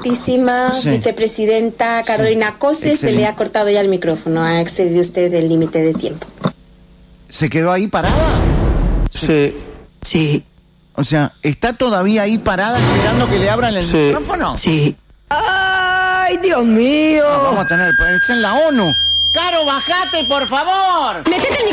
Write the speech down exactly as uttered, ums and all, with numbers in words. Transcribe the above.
excelentísima Sí. vicepresidenta Carolina Sí. Cose, se Excelente. le ha cortado ya el micrófono, ha excedido usted el límite de tiempo. ¿Se quedó ahí parada? Sí, Sí, O sea, ¿está todavía ahí parada esperando que le abran el Sí. micrófono? sí. ¡Ay, Dios mío! Vamos a tener, es en la ONU. ¡Caro, bajate, por favor! ¡Métete el